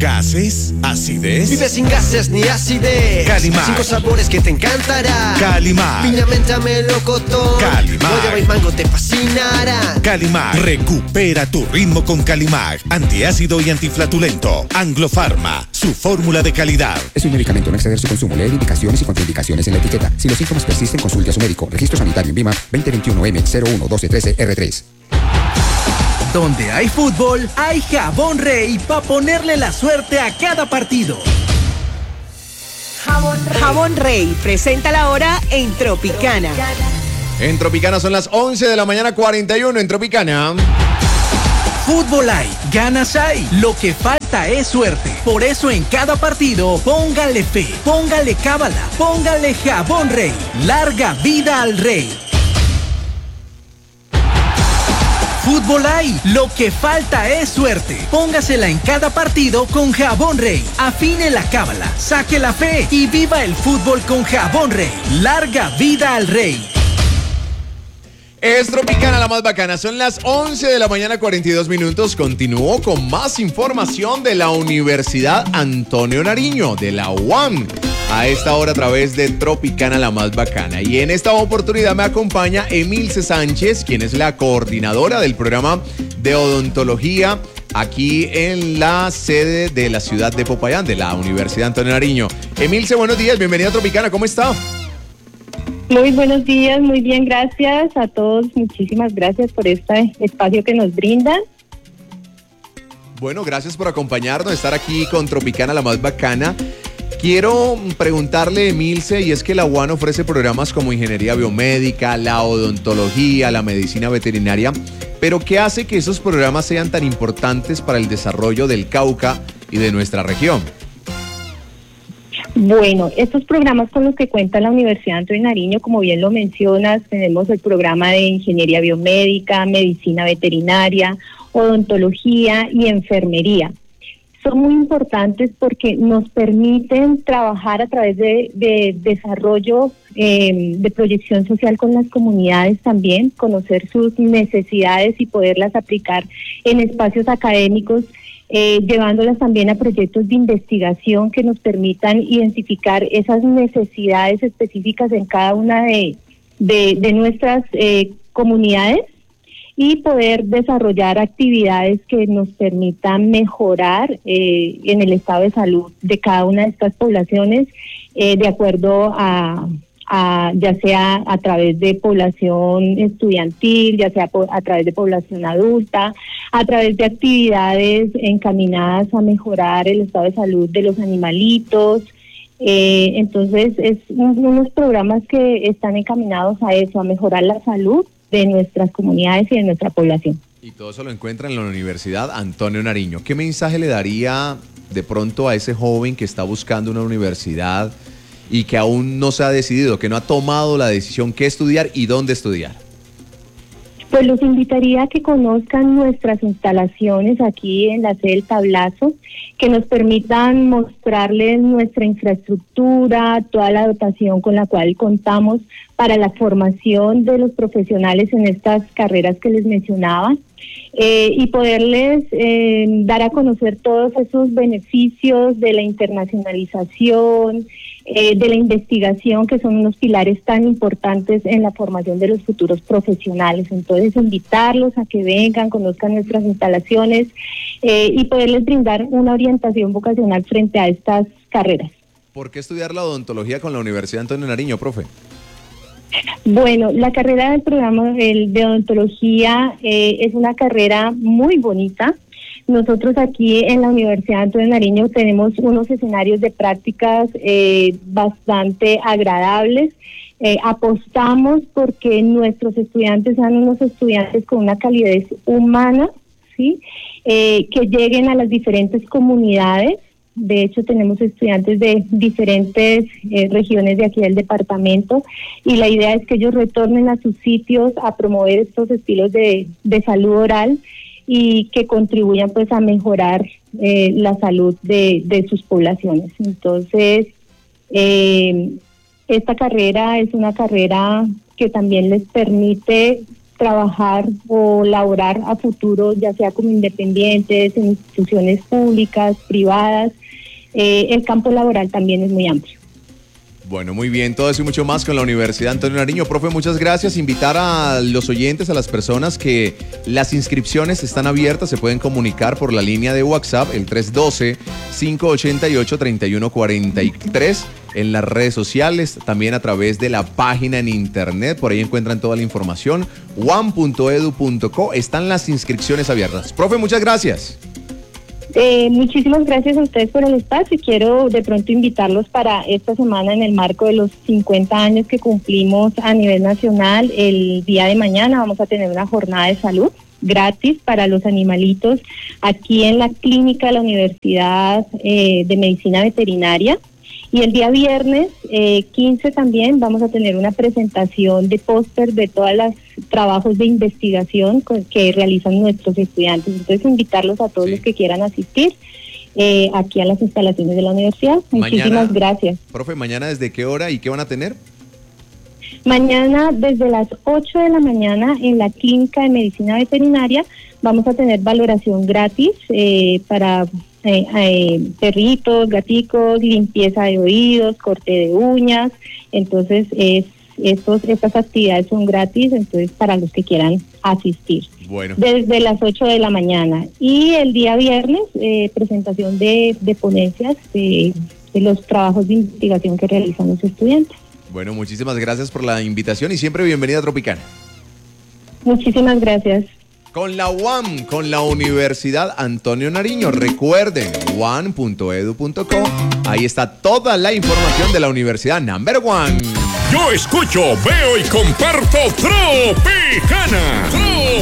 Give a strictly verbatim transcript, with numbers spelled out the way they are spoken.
¿Gases? ¿Acidez? Vive sin gases ni acidez. Calimar. Cinco sabores que te encantará. Calimar. Piña, menta, melocotón. Calimar. Guayaba y mango te fascinará. Calimar. Recupera tu ritmo con Calimar. Antiácido y antiflatulento. Anglo Pharma. Su fórmula de calidad. Es un medicamento, no exceder su consumo. Leer indicaciones y contraindicaciones en la etiqueta. Si los síntomas persisten, consulte a su médico. Registro sanitario en VIMA veinte veintiuno M cero uno doce trece R tres. Donde hay fútbol, hay Jabón Rey para ponerle la suerte a cada partido. Jabón Rey. Jabón Rey presenta la hora en Tropicana. En Tropicana son las once de la mañana, cuarenta y uno en Tropicana. Fútbol hay, ganas hay, lo que falta es suerte. Por eso en cada partido, póngale fe, póngale cábala, póngale Jabón Rey. Larga vida al Rey. Fútbol hay, lo que falta es suerte. Póngasela en cada partido con Jabón Rey. Afine la cábala, saque la fe y viva el fútbol con Jabón Rey. Larga vida al Rey. Es Tropicana, la más bacana. Son las once de la mañana, cuarenta y dos minutos. Continúo con más información de la Universidad Antonio Nariño, de la U A M. A esta hora a través de Tropicana, la más bacana. Y en esta oportunidad me acompaña Emilce Sánchez, quien es la coordinadora del programa de odontología aquí en la sede de la ciudad de Popayán, de la Universidad Antonio Nariño. Emilce, buenos días, bienvenida a Tropicana, ¿cómo está? Muy buenos días, muy bien, gracias a todos, muchísimas gracias por este espacio que nos brindan. Bueno, gracias por acompañarnos, estar aquí con Tropicana, la más bacana. Quiero preguntarle, Emilce, y es que la U A N ofrece programas como ingeniería biomédica, la odontología, la medicina veterinaria, pero ¿qué hace que esos programas sean tan importantes para el desarrollo del Cauca y de nuestra región? Bueno, estos programas con los que cuenta la Universidad Antonio Nariño, como bien lo mencionas, tenemos el programa de ingeniería biomédica, medicina veterinaria, odontología y enfermería. Son muy importantes porque nos permiten trabajar a través de, de desarrollo eh, de proyección social con las comunidades también, conocer sus necesidades y poderlas aplicar en espacios académicos, eh, llevándolas también a proyectos de investigación que nos permitan identificar esas necesidades específicas en cada una de, de, de nuestras eh, comunidades, y poder desarrollar actividades que nos permitan mejorar eh, en el estado de salud de cada una de estas poblaciones, eh, de acuerdo a, a, ya sea a través de población estudiantil, ya sea po- a través de población adulta, a través de actividades encaminadas a mejorar el estado de salud de los animalitos. Eh, entonces, es un, unos programas que están encaminados a eso, a mejorar la salud de nuestras comunidades y de nuestra población. Y todo eso lo encuentra en la Universidad Antonio Nariño. ¿Qué mensaje le daría de pronto a ese joven que está buscando una universidad y que aún no se ha decidido, que no ha tomado la decisión qué estudiar y dónde estudiar? Pues los invitaría a que conozcan nuestras instalaciones aquí en la sede del Tablazo, que nos permitan mostrarles nuestra infraestructura, toda la dotación con la cual contamos para la formación de los profesionales en estas carreras que les mencionaba, eh, y poderles eh, dar a conocer todos esos beneficios de la internacionalización, eh, de la investigación, que son unos pilares tan importantes en la formación de los futuros profesionales. Entonces, invitarlos a que vengan, conozcan nuestras instalaciones eh, y poderles brindar una orientación vocacional frente a estas carreras. ¿Por qué estudiar la odontología con la Universidad Antonio Nariño, profe? Bueno, la carrera del programa el de odontología eh, es una carrera muy bonita. Nosotros aquí en la Universidad Antonio Nariño tenemos unos escenarios de prácticas eh, bastante agradables. Eh, apostamos porque nuestros estudiantes sean unos estudiantes con una calidez humana, ¿sí? Eh, que lleguen a las diferentes comunidades. De hecho, tenemos estudiantes de diferentes eh, regiones de aquí del departamento, y la idea es que ellos retornen a sus sitios a promover estos estilos de, de salud oral y que contribuyan pues a mejorar eh, la salud de, de sus poblaciones. Entonces, eh, esta carrera es una carrera que también les permite trabajar o laborar a futuro, ya sea como independientes, en instituciones públicas, privadas. Eh, el campo laboral también es muy amplio. Bueno, muy bien, todo eso y mucho más con la Universidad Antonio Nariño. Profe, muchas gracias. Invitar a los oyentes, a las personas que las inscripciones están abiertas, se pueden comunicar por la línea de WhatsApp, el tres uno dos, cinco ocho ocho, tres uno cuatro tres, en las redes sociales, también a través de la página en internet, por ahí encuentran toda la información, uam punto edu punto co, están las inscripciones abiertas. Profe, muchas gracias. Eh, muchísimas gracias a ustedes por el espacio y quiero de pronto invitarlos para esta semana en el marco de los cincuenta años que cumplimos a nivel nacional. El día de mañana vamos a tener una jornada de salud gratis para los animalitos aquí en la clínica de la Universidad eh, de Medicina Veterinaria. Y el día viernes eh, quince también vamos a tener una presentación de póster de todos los trabajos de investigación con, que realizan nuestros estudiantes. Entonces, invitarlos a todos sí. los que quieran asistir eh, aquí a las instalaciones de la universidad. Muchísimas mañana, gracias. Profe, ¿mañana desde qué hora y qué van a tener? Mañana desde las ocho de la mañana en la clínica de medicina veterinaria vamos a tener valoración gratis eh, para... Eh, eh, perritos, gaticos, limpieza de oídos, corte de uñas. Entonces es, estos, estas actividades son gratis, entonces para los que quieran asistir. Bueno. Desde las ocho de la mañana. Y el día viernes, eh, presentación de, de ponencias de, de los trabajos de investigación que realizan los estudiantes. Bueno, muchísimas gracias por la invitación y siempre bienvenida a Tropicana. Muchísimas gracias. Con la U A M, con la Universidad Antonio Nariño. Recuerden, uam punto edu punto co. Ahí está toda la información de la Universidad Number One. Yo escucho, veo y comparto Tropicana. Tropicana.